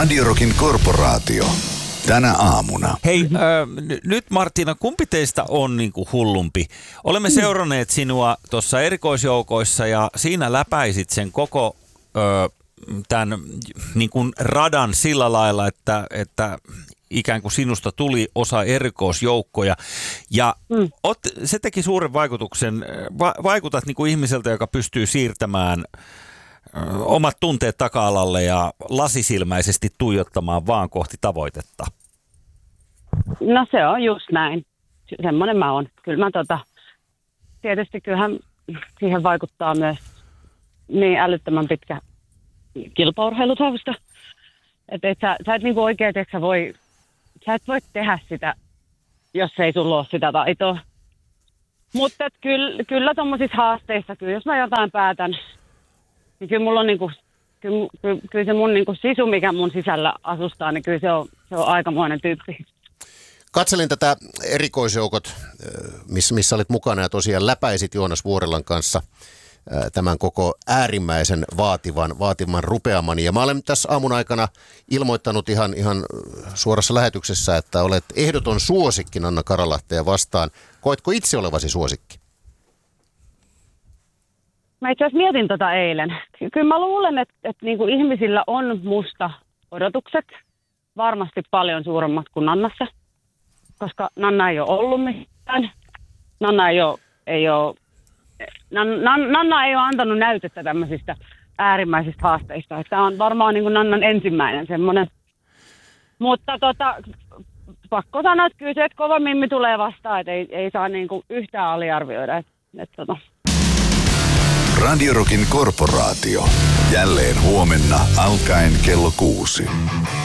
Radio Rockin korporaatio. Tänä aamuna. Hei, nyt Martina, kumpi teistä on niinku hullumpi? Olemme seuranneet sinua tuossa erikoisjoukoissa ja siinä läpäisit sen koko tämän niinku radan sillä lailla, että ikään kuin sinusta tuli osa erikoisjoukkoja. Ja se teki suuren vaikutuksen. Vaikutat niinku ihmiseltä, joka pystyy siirtämään omat tunteet taka-alalle ja lasisilmäisesti tuijottamaan vaan kohti tavoitetta. No se on just näin. Semmoinen mä oon. Kyllä mä tietysti kyllähän siihen vaikuttaa myös niin älyttömän pitkä kilpaurheilutausta. Että sä et niinku oikein, sä et voi tehdä sitä, jos ei sulla ole sitä taitoa. Mutta kyllä tommosissa haasteissa, kyllä jos mä jotain päätän, niin kyllä mulla on niinku, kyllä se mun niinku sisu, mikä mun sisällä asustaa, niin kyllä se on aikamoinen tyyppi. Katselin tätä erikoisjoukot, missä olit mukana ja tosiaan läpäisit Joonas Vuorellan kanssa tämän koko äärimmäisen vaativan rupeaman. Ja mä olen tässä aamun aikana ilmoittanut ihan suorassa lähetyksessä, että olet ehdoton suosikki Nanna Karalahtea vastaan. Koetko itse olevasi suosikki? Mä itse asiassa mietin eilen. Kyllä mä luulen, että niinku ihmisillä on musta odotukset varmasti paljon suuremmat kuin Nannassa, koska Nanna ei ole ollut mitään. Nanna ei ole antanut näytettä tämmöisistä äärimmäisistä haasteista. Tämä on varmaan niin kuin Nannan ensimmäinen semmoinen. Mutta pakko sanoa, että kyllä se, että kova mimmi tulee vastaan, että ei saa niin kuin yhtään aliarvioida. Radio Rockin korporaatio. Jälleen huomenna alkaen kello 6.